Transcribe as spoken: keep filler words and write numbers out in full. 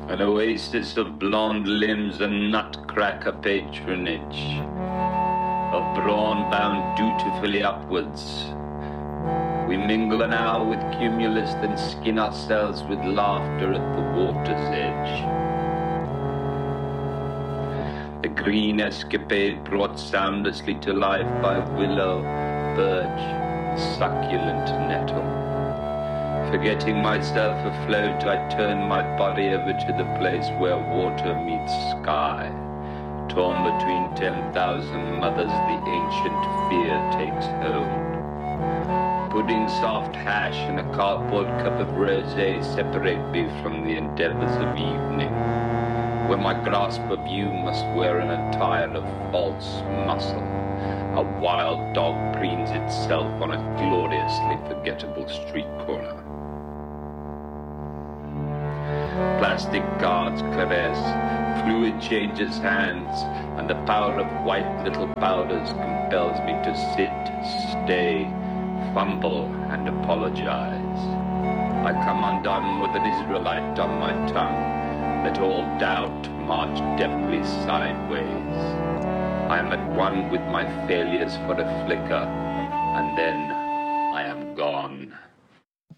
An oasis of blonde limbs and nutcracker patronage, of brawn bound dutifully upwards. We mingle an hour with cumulus, then skin ourselves with laughter at the water's edge. The green escapade brought soundlessly to life by willow, birch, succulent nettle. Forgetting myself afloat, I turn my body over to the place where water meets sky. Torn between ten thousand mothers, the ancient fear takes hold. Pudding, soft hash, and a cardboard cup of rosé separate me from the endeavors of evening, where my grasp of you must wear an attire of false muscle. A wild dog preens itself on a gloriously forgettable street corner. Plastic guards caress, fluid changes hands, and the power of white little powders compels me to sit, stay, fumble, and apologize. I come undone with an Israelite on my tongue. Let all doubt march deftly sideways. I am at one with my failures for a flicker, and then I am gone.